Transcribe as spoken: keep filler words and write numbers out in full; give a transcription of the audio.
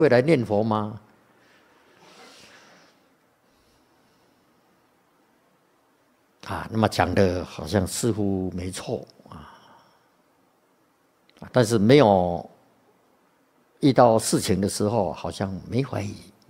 会来念佛吗？啊，那么讲的好像似乎没错啊，但是没有遇到事情的时候，好像没怀疑。